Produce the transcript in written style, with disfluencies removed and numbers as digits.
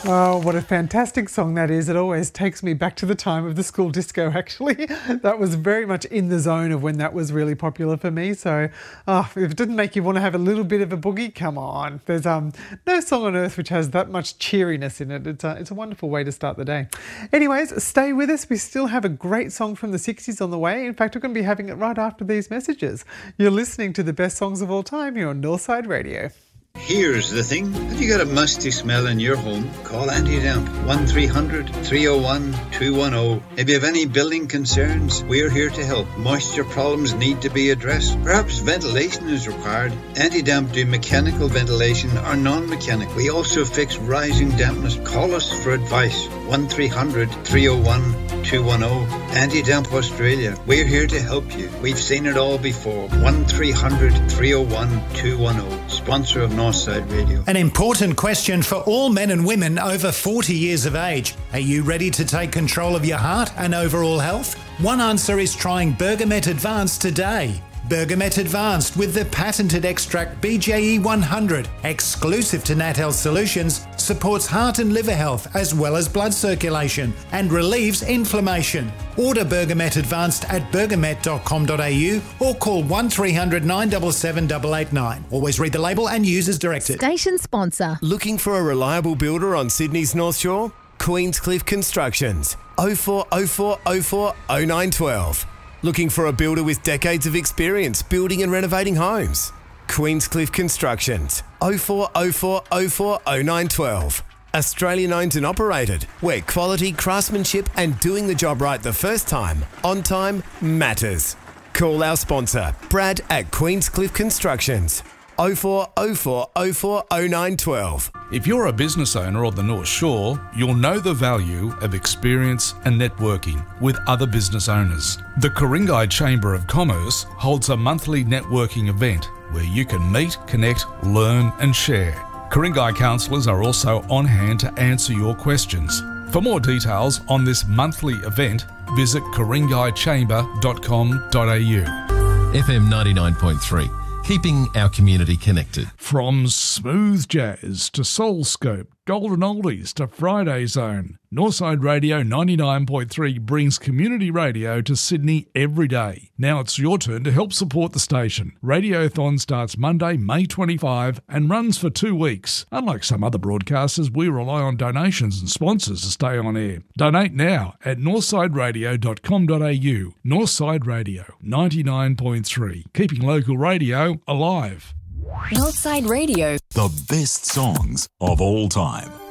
Oh, what a fantastic song that is. It always takes me back to the time of the school disco, actually. That was very much in the zone of when that was really popular for me. So if it didn't make you want to have a little bit of a boogie, come on. There's no song on earth which has that much cheeriness in it. It's a wonderful way to start the day. Anyways, stay with us. We still have a great song from the 60s on the way. In fact, we're going to be having it right after these messages. You're listening to the best songs of all time here on Northside Radio. Here's the thing. Have you got a musty smell in your home? Call Anti-Damp 1300 301 210. If you have any building concerns, we're here to help. Moisture problems need to be addressed. Perhaps ventilation is required. Anti-Damp do mechanical ventilation or non-mechanical. We also fix rising dampness. Call us for advice. 1300 301 210. Anti-Damp Australia. We're here to help you. We've seen it all before. 1300 301 210. Sponsor of Northside Radio. An important question for all men and women over 40 years of age. Are you ready to take control of your heart and overall health? One answer is trying Bergamet Advanced today. Bergamet Advanced with the patented extract BJE 100, exclusive to Nat Health Solutions, supports heart and liver health as well as blood circulation and relieves inflammation. Order Bergamet Advanced at bergamet.com.au or call 1300 977 889. Always read the label and use as directed. Station sponsor. Looking for a reliable builder on Sydney's North Shore? Queenscliff Constructions. 0404 04 0912. Looking for a builder with decades of experience building and renovating homes? Queenscliff Constructions. 0404 04 0912. Australian owned and operated, where quality, craftsmanship and doing the job right the first time, on time, matters. Call our sponsor, Brad at Queenscliff Constructions. 0404 04 0912. If you're a business owner on the North Shore, you'll know the value of experience and networking with other business owners. The Ku-ring-gai Chamber of Commerce holds a monthly networking event where you can meet, connect, learn and share. Ku-ring-gai counsellors are also on hand to answer your questions. For more details on this monthly event, visit ku-ring-gai-chamber.com.au. FM 99.3. Keeping our community connected. From smooth jazz to soulscope, golden oldies to Friday Zone, Northside Radio 99.3 brings community radio to Sydney every day. Now it's your turn to help support the station. Radiothon starts Monday, May 25 and runs for 2 weeks. Unlike some other broadcasters, we rely on donations and sponsors to stay on air. Donate now at northsideradio.com.au. Northside Radio 99.3, keeping local radio alive. Northside Radio. The best songs of all time.